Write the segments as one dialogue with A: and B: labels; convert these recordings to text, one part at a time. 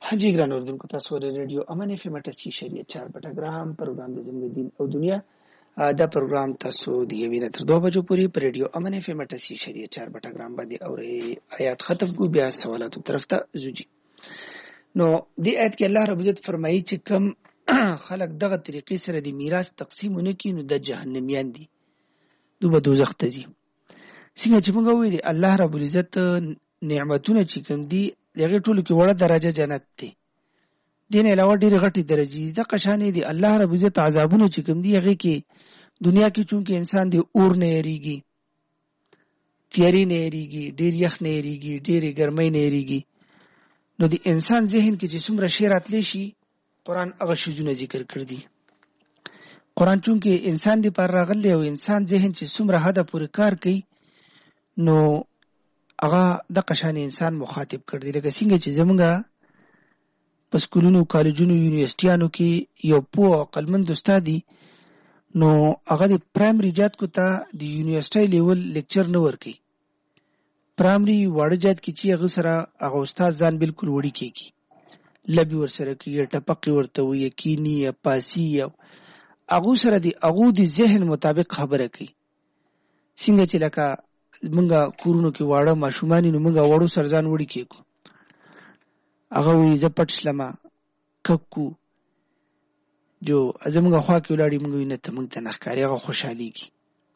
A: حاجی ګران اوردونکو تاسو ور ریډیو امن اف ام 88.4 پروګرام د زموږ دین او دنیا دا پروګرام تاسو د یوې نه تر 2 بجو پورې په ریډیو امن اف ام 88.4 باندې اوري. آیات ختم کو بیا سوالاتو طرف ته زوجي. نو د آیت کې الله رب عزت فرمایي چې کم خلق دغه طریقې سره د میراث تقسیمونه کوي نو د جهنميان دي، دوی دوزخ ته ځي. څنګه چې موږ وایو د الله رب العزت نعمتونه چې کوم دي دغه ټولو کې وړه درجه جنت دی، دین علاوه ډېر غټي درجه دي. د قشانې دي الله رب عزت عذابونه چې کوم دي هغه کې دنیا کې چونکه انسان دی اور نه یریږي، تیاری نه یریږي، ډېر یخ نه یریږي، ډېر ګرمۍ نه یریږي. نو د انسان ذهن کې چې څومره شی راتلی شي قرآن هغه شیزونه ذکر کړ دي. قرآن چونکه انسان دی پر راغلی او انسان ذهن چې څومره حد پورې کار کوي نو هغه د قشان انسان مخاطب کړ دي. لکه څنګه چې زمونږه په سکولونو، کالجونو، یونیورسيټیانو کې یو پوه او عقلمند استاد دی نو هغه د پرایمري جات کو ته د یونیورسيټي لیول لیکچر نه ورکي. پرایمري واړه جات کې چې هغه سره هغه استاد ځان بالکل وړي کیږي، لبي ور سره کوي، ټپقي ورته وي، یقیني یا پاسي او هغه سره دی هغه د ذهن مطابق خبره کوي. څنګه چې لکه منګه کورونو کې واړه ماشومان نو منګه وړو سرزان وړي کېکو، هغه وی ز پټ شلما ککو جو ازمنګه خوا کې ولاړی منګه وینه ته منګ ته نخکاری هغه خوشحاليږي.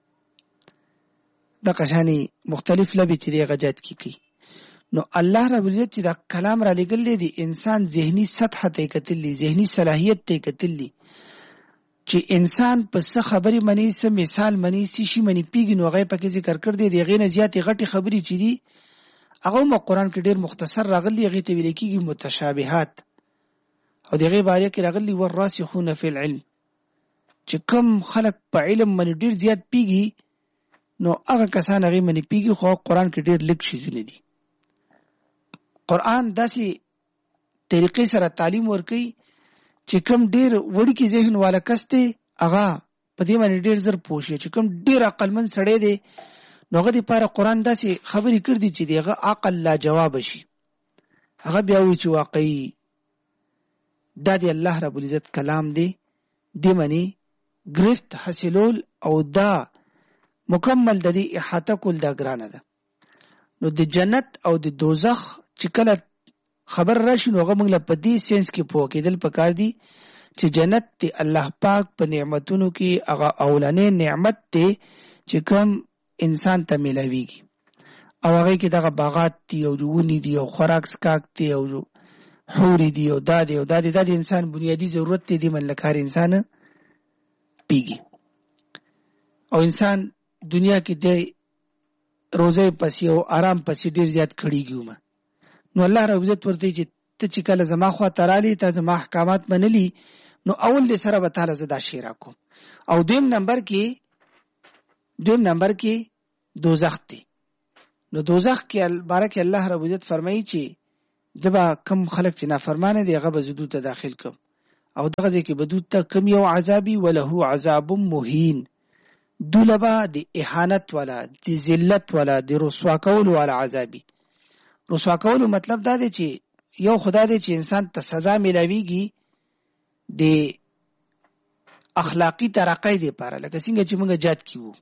A: د قشانی مختلف لبي چې دی غجات کی کوي. نو الله رب عزت چې دا کلام را لګل دی انسان ذهني سطح ته کتلی، ذهني صلاحیت ته کتلی چې انسان په څه خبرې منی، څه مثال منی، څه شي منی پیګ نو هغه پکې ذکر کړ دی. دغه نه زیاتې غټي خبرې چې دي هغه مو قرآن کې ډېر مختصر راغلي، هغه ته ویل کېږي متشابهات. او دغه باره کې راغلي والراسخون فی العلم چې کوم خلق په علم باندې ډېر زیات پیږي نو هغه کسان هغه باندې پیږي، خو قرآن کې ډېر لږ شیزونه دي. قرآن داسې طریقې سره تعلیم ورکوي چې کوم ډېر وړي کې ذهن والا کس دی هغه په دې باندې ډېر زر پوه شي. چې کوم ډېر عقلمند سړی دی نو هغه دپاره قرآن داسې خبرې کړي دي چې د هغه عقل لا جواب شي. هغه بیا وایي چې واقعي دا د الله رب العزت کلام دی، دې باندې ګرفت حاصلول او دا مکمل د دې احاطه کول دا ګرانه ده. نو د جنت او د دوزخ چې کله خبر راشي نو هغه موږ له په دې سینس کې پوه کېدل پکار دي چې جنت د الله پاک په نعمتونو کې هغه اولنې نعمت دی چې کوم انسان ته ملاويږي او هغه کې دغه باغات دي او ونې دي او خوراک سکاک دي او حور دي او دادي او دادي د انسان بنیادی ضرورت دي من لکار انسان پیږي. او انسان دنیا کې د روزه پسې او آرام پسې ډیر زیات کړيږي. نو الله رب عزت ورته چې ته چې کله زما خوا ترالی ته زما احکامات منلی نو اول دې سره به تعالی زدا شی راکوم. او دویم نمبر کې دوزخ دی. نو دوزخ کې بارک الله رب عزت فرمایي چې دبا کم خلق چې نافرمانه دی هغه به زدو ته داخل کوم او دغه ځکه بدوت ته کم یو عذابي وله عذاب مهین، دولبا د اهانت ولا د ذلت ولا د رسوا کول ولا عذابي. رسوا کول مطلب دا دی چې یو خدای دی چې انسان ته سزا ملاويږي د اخلاقی ترقۍ دی لپاره. لکه څنګه چې موږ جات کیو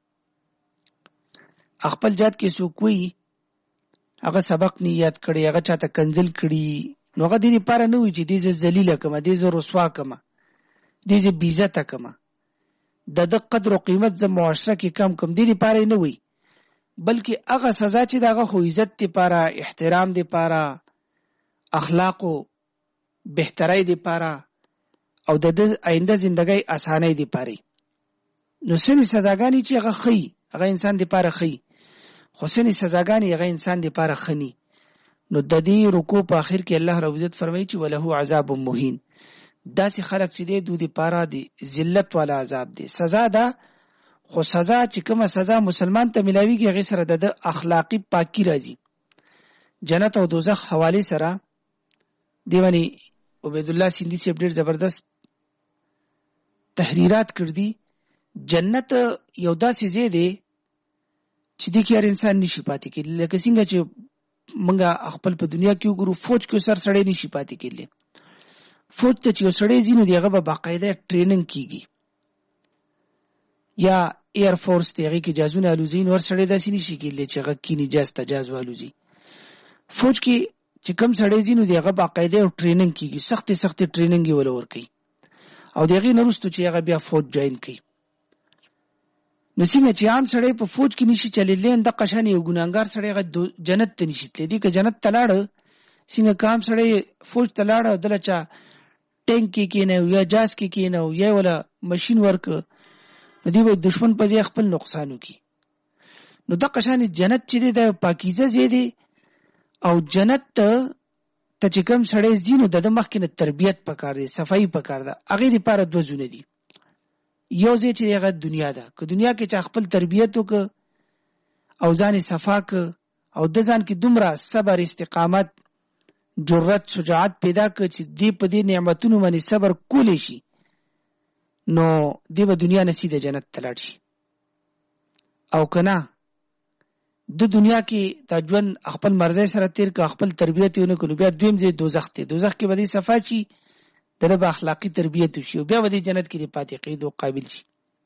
A: خپل جات کې څوک وي هغه سبق نه یاد کړي، هغه چاته کنزل کړي نو هغه دې لپاره نه وي چې دې ذلیل کما، دې رسوا کما، دې بیزت کما، د قدر او قیمت ز معاشره کې کم دې لپاره نه وي، بلکې هغه سزا چې دغه خو عزت لپاره، احترام لپاره، اخلاق او بهترۍ لپاره او د آینده ژوندۍ اسانۍ لپاره. نو سني سزاګانی چې هغه خي هغه انسان لپاره خي، خو سني سزاګانی هغه انسان لپاره خني. نو د دې رکوع په اخر کې الله رب عزت فرمایي چې وله عذاب مهین. داسې خلق چې دی دوی لپاره دی ذلت والا عذاب دی، سزا ده. خو سزا چې کومه سزا مسلمان ته ملاويږي هغه سره د اخلاقی پاکی راځي. جنت او دوزخ حواله سره دیوانی عبید الله سیندی سے ډېر زبردست تحریرات کړ دي. جنت یو داسې ځای دی چې د کې هر انسان نشي پاتې کېدلی. لکه څنګه چې منګه خپل په دنیا کې وګورو فوج کې سر سړی نشي پاتې کېدلی. فوج ته چې سړی ځینو دیغه به باقاعده ټریننګ کیږي یا ایر فورس دیغه کې جازونه الوزین ور سړی داسې نشي کېدلی چې هغه کینی جاز تجاز والوزي. فوج کې چې کم سړی ځینو دیغه باقاعده ټریننګ کیږي، سخت ټریننګ یې ولور کوي او دیغه نرستو چې هغه بیا فوج جوائن کوي. نو څنګه چې عام سړی په فوج کې نشي چلیدلی د قشان یو ګناګار سړی هغه جنت ته نشي تللی. که جنت ته لاړ څنګه کام سړی فوج ته لاړ دله چا ټینک کې کینه یا جاز کې کینه یا ولا ماشين ورک دی به دشمن په ځای خپل نقصان وکي. نو د قشان جنت چې دی د پاکیزه زیاده او جنت ته چې کوم سړی زینو د مخکې تربیت پکار دی، صفائی پکار ده. هغه لپاره دوه زونه دي. یو ځای چې هغه دنیا ده، که دنیا کې چې خپل تربیت وک او ځان صفا ک او د ځان کې دومره صبر استقامت جرأت شجاعت پیدا ک چې دی په دې نعمتونو باندې صبر کولی شي، نو دی به دنیا نصیب جنت تلاړ شي. او کنا د دنیا کې د ژوند خپل مرزه سره تیر ک خپل تربیت یې نه کړو، بیا دویم ځای دوزخ ته، دوزخ کې به دې صفا شي، دغه به اخلاقی تربیت شي، بیا به دې جنت کې د پاتې کېدو قابل شي.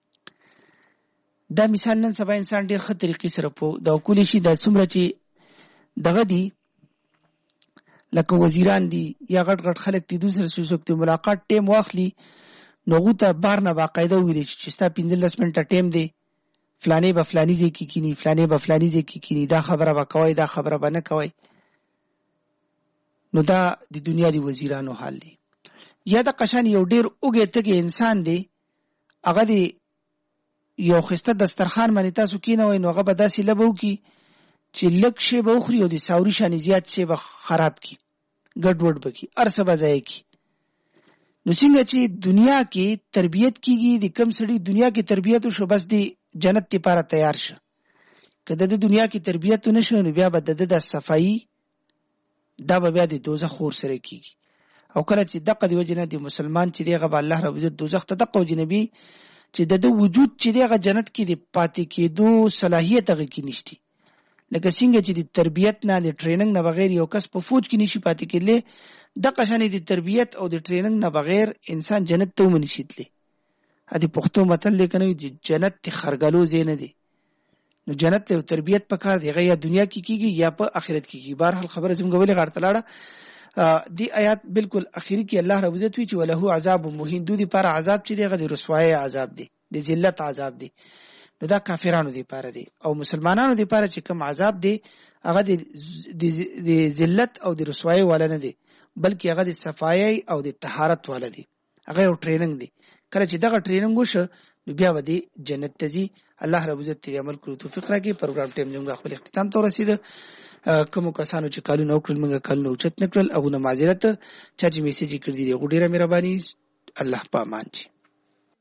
A: دا مثال نن سبا انسان ډیر ښه طریقې سره په دا کولی شي. دا څومره چې دغه دي لکه وزیران دي یا غټ خلک دي، دوسر څوک ته ملاقات ټیم واخلي نو غوته بار نه باقاعده ویل چې ستا 15 منټه ټیم دی، فلانی به فلانی ځای کې کینی، فلانی به فلانی ځای کې کینی، دا خبره به کوي، دا خبره به نه کوي. نو دا د دنیا دی وزیرانو حال دی. یا د قشان یو ډیر اوګه تګي انسان دی، هغه دی یو خسته دسترخوان باندې تاسو کینوي نو هغه به داسې لبو کی چې لک شی به خوري او د ساوري شان زیات شی به خراب کی، ګډوډ بکی، ارسه بځای کی. نو څنګه چې دنیا کې تربیت کیږي، د کم سړي دنیا کې تربیت شو بس دی جنت لپاره تیار شه. کله د دنیا کې تربیت نشو نو بیا به د صفائی دا به بیا د دوزخ خور سره کیږي. او کله چې دغه دی وجنه د مسلمان چې دیغه به الله رب عزت دوزخ ته دغه جنبي چې د وجود چې دیغه جنت کې د پاتې کېدو صلاحیت هغه کې نشتی. لکه څنګه چې د تربیت نه د ټریننګ نه بغیر یو کس په فوج کې نشي پاتې کېدلی، د قشانې د تربیت او د ټریننګ نه بغیر انسان جنت ته ومني شتلی. ادي پښتو متل لیکنه د جنت ته خرګلو زینه دي. نو جنت له تربیت پکار دی، یا دنیا کې کیږي یا په آخرت کې کیږي. بهر حال خبره زموږ ولې غړتلاړه دی آیات بالکل اخیری کې الله رب عزت وی چې ولهو عذاب مهین، دوی پر عذاب چې دیغه د رسوایی عذاب دی، د ذلت عذاب دی. نو دا کافرانو دی پاره دی. او مسلمانانو دی پاره چې کوم عذاب دی هغه د ذلت او د رسوایی والا نه دی، بلکې هغه د صفایي او د طهارت والا دی. هغه یو ټریننګ دی. کله چې دغه ټریننګ وشو نو بیا ودی جنت ته ځي. الله رب عزت دې عمل کړو توفیق راکړي. پروګرام ټیم زموږ خپل اختتام ته رسیده. کوم کسانو چې کالونه وکړل موږ کالونه اوچت نکړل، هغه معذرت. چا چې میسج کړی دی ډیره مهرباني. الله په امان.